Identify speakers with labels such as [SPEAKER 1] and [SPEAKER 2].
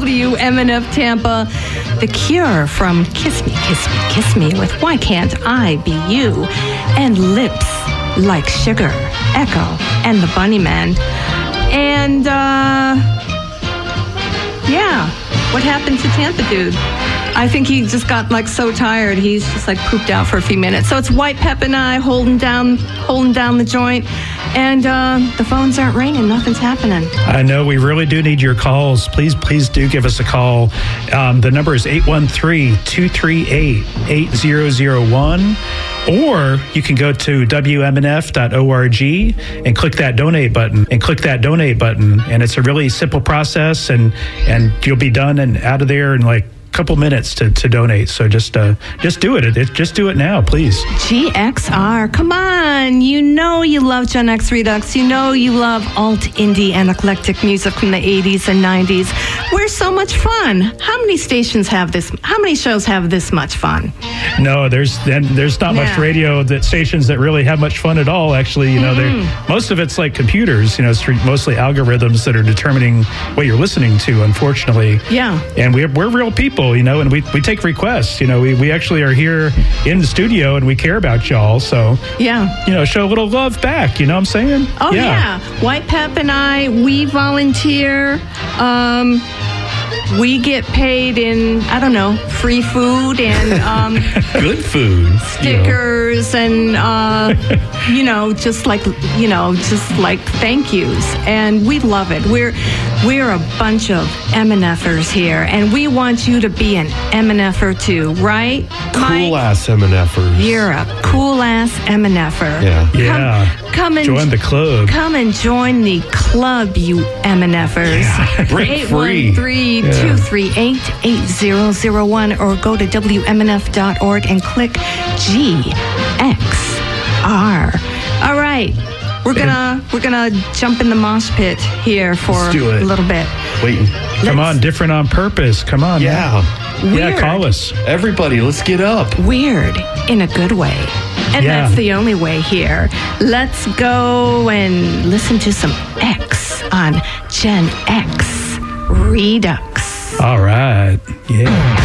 [SPEAKER 1] WMNF Tampa. The Cure from Kiss Me, Kiss Me, Kiss Me with Why Can't I Be You? And Lips Like Sugar, Echo, and the Bunnymen. And, what happened to Tampa Dude? I think he just got so tired. He's just pooped out for a few minutes. So it's White Pep and I holding down the joint. And the phones aren't ringing. Nothing's happening.
[SPEAKER 2] I know. We really do need your calls. Please do give us a call. The number is 813-238-8001. Or you can go to WMNF.org and click that donate button. And it's a really simple process, and you'll be done and out of there in couple minutes to donate. So just do it. Just do it now, please.
[SPEAKER 1] GXR, come on. You know you love Gen X Redux. You know you love alt, indie, and eclectic music from the 80s and 90s. We're so much fun. How many stations have this? How many shows have this much fun?
[SPEAKER 2] No, there's not much radio stations that really have much fun at all. Actually, most of it's like computers. It's mostly algorithms that are determining what you're listening to. Unfortunately, and we're real people. And we take requests. We actually are here in the studio and we care about y'all. So, show a little love back. You know what I'm saying?
[SPEAKER 1] Oh, yeah. White Pep and I, we volunteer. We get paid in, free food and
[SPEAKER 3] good food,
[SPEAKER 1] stickers and just thank yous, and we love it. We're a bunch of MNFers here, and we want you to be an MNFer too, right?
[SPEAKER 3] Cool ass MNFers.
[SPEAKER 1] You're a cool ass MNFer.
[SPEAKER 2] Yeah.
[SPEAKER 1] Come and
[SPEAKER 2] join the club.
[SPEAKER 1] Come and join the club, you MNFers.
[SPEAKER 3] Break free.
[SPEAKER 1] 813-238-8001 or go to WMNF.org and click GXR. All right. We're gonna jump in the mosh pit here for a little bit.
[SPEAKER 3] Waiting.
[SPEAKER 2] Come on, different on purpose. Come on.
[SPEAKER 3] Yeah.
[SPEAKER 1] Weird.
[SPEAKER 2] Call us.
[SPEAKER 3] Everybody, let's get up.
[SPEAKER 1] Weird in a good way. And that's the only way here. Let's go and listen to some X on Gen X Redux.
[SPEAKER 2] All right. Yeah.